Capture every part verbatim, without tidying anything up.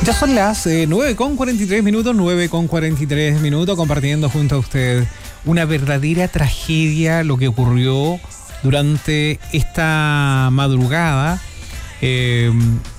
Ya son las eh, nueve con cuarenta y tres minutos, nueve con cuarenta y tres minutos, compartiendo junto a usted una verdadera tragedia lo que ocurrió durante esta madrugada eh,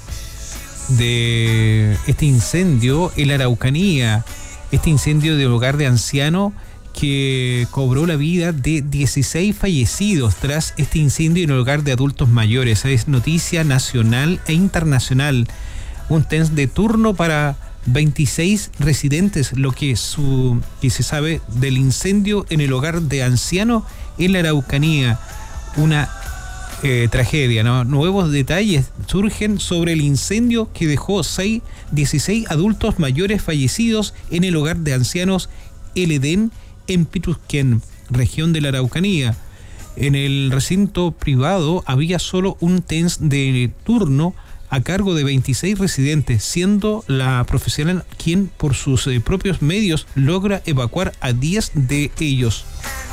de este incendio en la Araucanía, este incendio del hogar de ancianos que cobró la vida de dieciséis fallecidos tras este incendio en el hogar de adultos mayores. Es noticia nacional e internacional. Un test de turno para veintiséis residentes, lo que, su, que se sabe del incendio en el hogar de ancianos en la Araucanía. Una eh, tragedia, ¿no? Nuevos detalles surgen sobre el incendio que dejó seis, dieciséis adultos mayores fallecidos en el hogar de ancianos El Edén en Pitusquén, región de la Araucanía. En el recinto privado había solo un test de turno a cargo de veintiséis residentes, siendo la profesional quien por sus eh, propios medios logra evacuar a diez de ellos.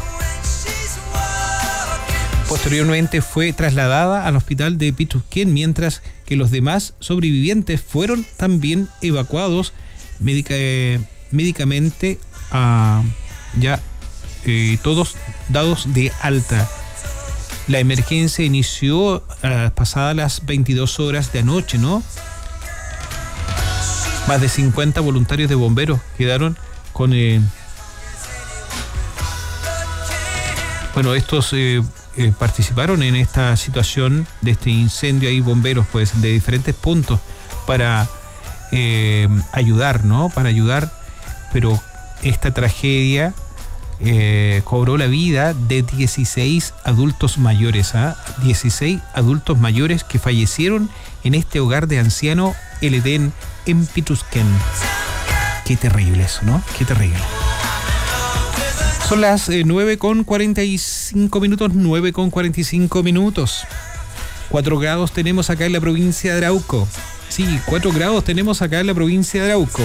Posteriormente fue trasladada al hospital de Pitusquén, mientras que los demás sobrevivientes fueron también evacuados médica, eh, médicamente a ya eh, todos dados de alta. La emergencia inició uh, pasadas las veintidós horas de anoche, ¿no? Más de cincuenta voluntarios de bomberos quedaron con... Eh, bueno, estos eh, eh, participaron en esta situación de este incendio. Hay bomberos, pues, de diferentes puntos para eh, ayudar, ¿no? Para ayudar, pero esta tragedia... Eh, cobró la vida de dieciséis adultos mayores, ¿eh? dieciséis adultos mayores que fallecieron en este hogar de ancianos El Edén en Pitusquén. Qué terrible eso, ¿no? Qué terrible. Son las eh, nueve con cuarenta y cinco minutos, nueve con cuarenta y cinco minutos. cuatro grados tenemos acá en la provincia de Arauco. Sí, cuatro grados tenemos acá en la provincia de Arauco.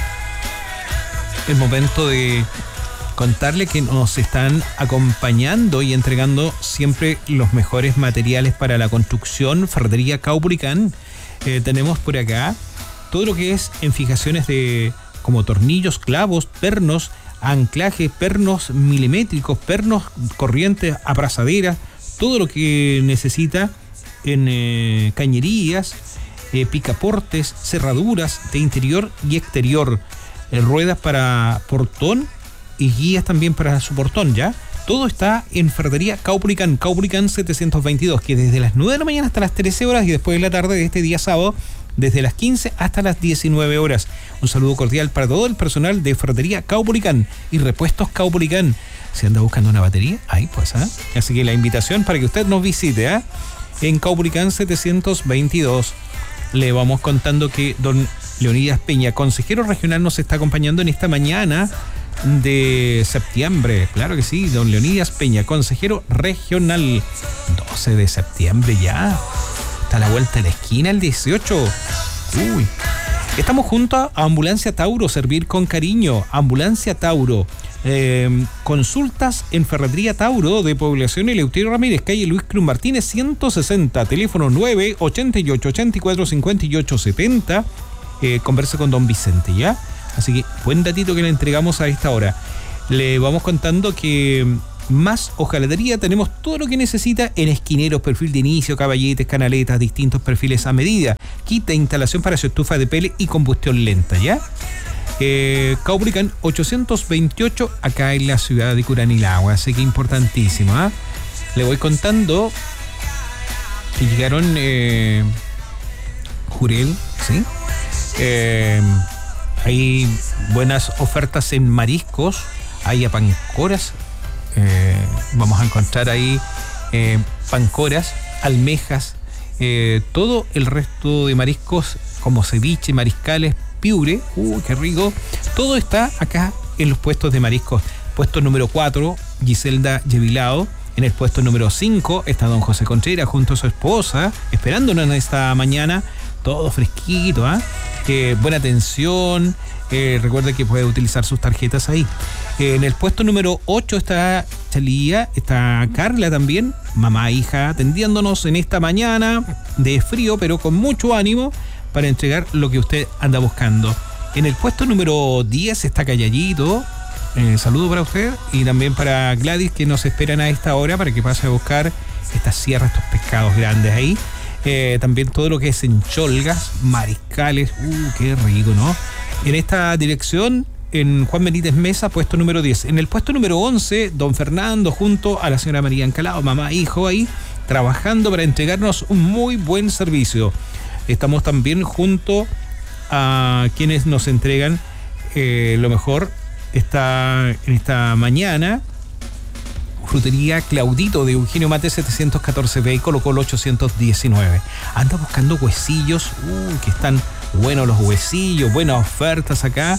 El momento de contarle que nos están acompañando y entregando siempre los mejores materiales para la construcción. Ferretería Caupolicán. Eh, tenemos por acá todo lo que es en fijaciones de como tornillos, clavos, pernos, anclajes, pernos milimétricos, pernos corrientes, abrazaderas, todo lo que necesita en eh, cañerías, eh, picaportes, cerraduras de interior y exterior, eh, ruedas para portón y guías también para su portón, ¿ya? Todo está en Ferretería Caupolicán, Caupolicán setecientos veintidós, que desde las nueve de la mañana hasta las trece horas y después de la tarde de este día sábado, desde las quince hasta las diecinueve horas. Un saludo cordial para todo el personal de Ferretería Caupolicán y Repuestos Caupolicán. Si anda buscando una batería, ahí pues, ¿eh? Así que la invitación para que usted nos visite, ¿eh? En Caupolicán setecientos veintidós. Le vamos contando que don Leonidas Peña, consejero regional, nos está acompañando en esta mañana de septiembre. Claro que sí, don Leonidas Peña, consejero regional. doce de septiembre ya. Está a la vuelta de la esquina el dieciocho. Uy. Estamos junto a Ambulancia Tauro, servir con cariño. Ambulancia Tauro. Eh, consultas en Ferretería Tauro de Población Eleuterio Ramírez, calle Luis Cruz Martínez ciento sesenta, teléfono nueve ochenta y ocho, ochenta y cuatro, cincuenta y ocho, setenta. Eh, converse con don Vicente, ¿ya? Así que buen datito que le entregamos a esta hora. Le vamos contando que más hojalatería, tenemos todo lo que necesita en esquineros, perfil de inicio, caballetes, canaletas, distintos perfiles a medida, kit de instalación para su estufa de pele y combustión lenta, ¿ya? Eh, Caupolicán ochocientos veintiocho, acá en la ciudad de Curanilagua, así que importantísimo, ¿eh? Le voy contando que llegaron eh, Jurel, ¿sí? Eh, hay buenas ofertas en mariscos, hay a pancoras, eh, vamos a encontrar ahí eh, pancoras, almejas, eh, todo el resto de mariscos como ceviche, mariscales, piure, uh, qué rico, todo está acá en los puestos de mariscos. Puesto número cuatro, Giselda Yevilao. En el puesto número cinco está don José Contreras junto a su esposa, esperándonos en esta mañana, todo fresquito, ¿ah? ¿eh? Eh, buena atención, eh, recuerde que puede utilizar sus tarjetas ahí. Eh, en el puesto número ocho está Chalía, está Carla también, mamá e hija, atendiéndonos en esta mañana de frío, pero con mucho ánimo. para entregar lo que usted anda buscando. En el puesto número diez está Callalito. Eh, saludo para usted y también para Gladys, que nos esperan a esta hora para que pase a buscar estas sierras, estos pescados grandes ahí. Eh, también todo lo que es en cholgas, mariscales. Uh, qué rico, ¿no? En esta dirección, en Juan Benítez Mesa, puesto número diez. En el puesto número once, don Fernando junto a la señora María Encalao, mamá e hijo ahí, trabajando para entregarnos un muy buen servicio. Estamos también junto a quienes nos entregan eh, lo mejor está en esta mañana. Frutería Claudito de Eugenio Mate setecientos catorce B y Colo Colo ochocientos diecinueve. Anda buscando huesillos, uh, que están buenos los huesillos, buenas ofertas acá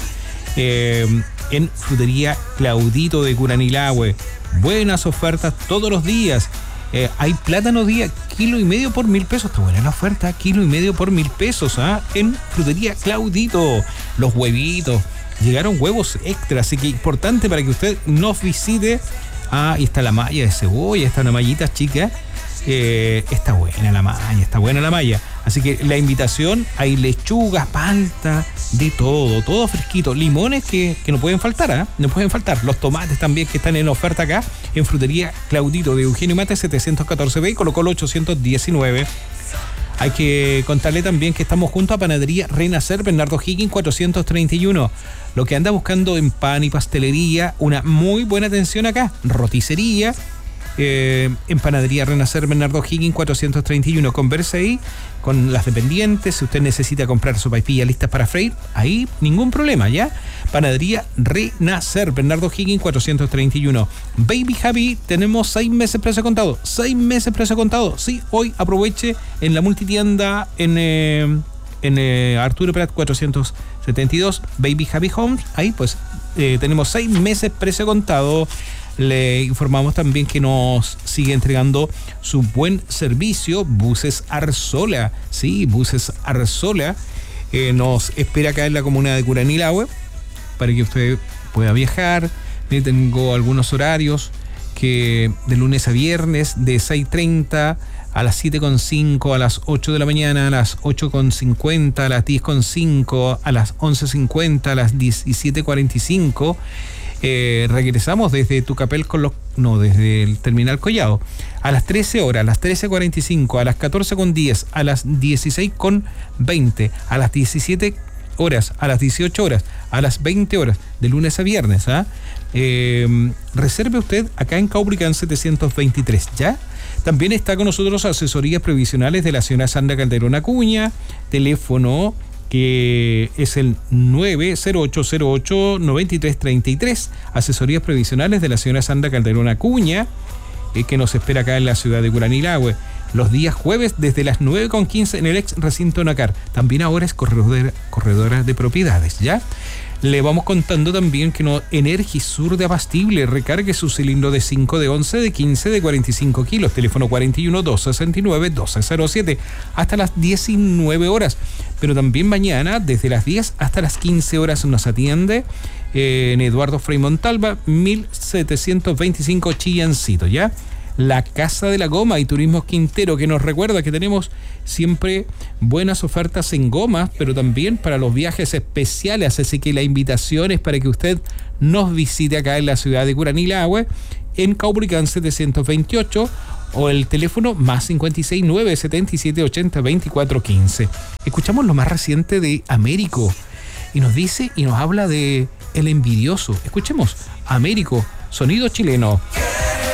eh, en Frutería Claudito de Curanilahue. Buenas ofertas todos los días. Eh, hay plátano día, kilo y medio por mil pesos. Está buena la oferta, kilo y medio por mil pesos, ¿ah? En Frutería Claudito. Los huevitos, llegaron huevos extra, así que importante para que usted nos visite. Ah, ahí está la malla de cebolla, está una mallita chica. Eh, está buena la malla, está buena la malla. Así que la invitación, hay lechugas, palta, de todo, todo fresquito. Limones que, que no pueden faltar, ¿eh? No pueden faltar. Los tomates también que están en oferta acá en Frutería Claudito de Eugenio Mate setecientos catorce B y Colo Colo ochocientos diecinueve. Hay que contarle también que estamos junto a Panadería Renacer Bernardo Higgins cuatrocientos treinta y uno. Lo que anda buscando en pan y pastelería, una muy buena atención acá. Roticería, eh, en Panadería Renacer Bernardo Higgins cuatrocientos treinta y uno. Converse ahí con las dependientes. Si usted necesita comprar sopaipillas listas para freír, ahí ningún problema, ¿ya? Panadería Renacer Bernardo Higgins cuatrocientos treinta y uno. Baby Happy, tenemos seis meses precio contado. Seis meses precio contado. Sí, hoy aproveche en la multitienda en, eh, en eh, Arturo Prat cuatrocientos setenta y dos. Baby Happy Homes. Ahí pues eh, tenemos seis meses precio contado. Le informamos también que nos sigue entregando su buen servicio Buses Arzola. Sí, Buses Arzola eh, nos espera acá en la comuna de Curanilahue para que usted pueda viajar. Yo tengo algunos horarios que de lunes a viernes de seis treinta a las siete cinco, a las ocho de la mañana, a las ocho cincuenta, a las diez cinco, a las once cincuenta, a las diecisiete cuarenta y cinco. Eh, regresamos desde Tucapel con los, no, desde el Terminal Collado a las trece horas, a las trece cuarenta y cinco, a las catorce diez, a las dieciséis veinte, a las diecisiete horas, a las dieciocho horas, a las veinte horas, de lunes a viernes. ¿ah? Eh, reserve usted acá en Caubricán setecientos veintitrés, ¿ya? También está con nosotros asesorías previsionales de la señora Sandra Calderón Acuña, teléfono que es el nueve cero ocho cero ocho nueve tres tres tres, asesorías previsionales de la señora Sandra Calderón Acuña, eh, que nos espera acá en la ciudad de Curanilahue, los días jueves desde las nueve quince en el ex recinto Nacar. También ahora es corredora, corredora de propiedades, ¿ya? Le vamos contando también que no, Energisur de Abastible, recargue su cilindro de cinco, de once, de quince, de cuarenta y cinco kilos, teléfono cuarenta y uno, doscientos sesenta y nueve, doce cero siete, hasta las diecinueve horas, pero también mañana desde las diez hasta las quince horas nos atiende eh, en Eduardo Frei Montalva, mil setecientos veinticinco Chillancito, ¿ya? La Casa de la Goma y Turismos Quintero, que nos recuerda que tenemos siempre buenas ofertas en gomas, pero también para los viajes especiales, así que la invitación es para que usted nos visite acá en la ciudad de Curanilahue, en Caubricán setecientos veintiocho, o el teléfono más cincuenta y seis, nueve setenta y siete, ochenta, veinticuatro quince. Escuchamos lo más reciente de Américo y nos dice y nos habla de El Envidioso. Escuchemos Américo, sonido chileno.